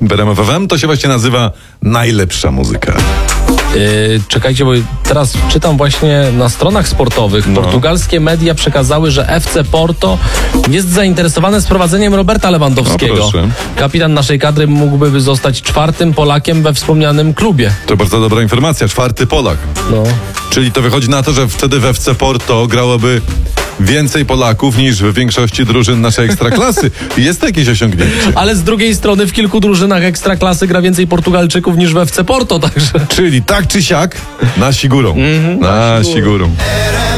w RMF FM. To się właśnie nazywa najlepsza muzyka. Czekajcie, bo teraz czytam właśnie na stronach sportowych. Portugalskie media przekazały, że FC Porto jest zainteresowane sprowadzeniem Roberta Lewandowskiego. proszę. Kapitan naszej kadry mógłby zostać 4. Polakiem we wspomnianym klubie. To bardzo dobra informacja. 4. Polak. No. Czyli to wychodzi na to, że wtedy w FC Porto grałoby więcej Polaków niż w większości drużyn naszej ekstraklasy. Jest to jakieś osiągnięcie. Ale z drugiej strony w kilku drużynach ekstraklasy gra więcej Portugalczyków niż w FC Porto, także... Czyli tak czy siak, nasi górą. Nasi górą.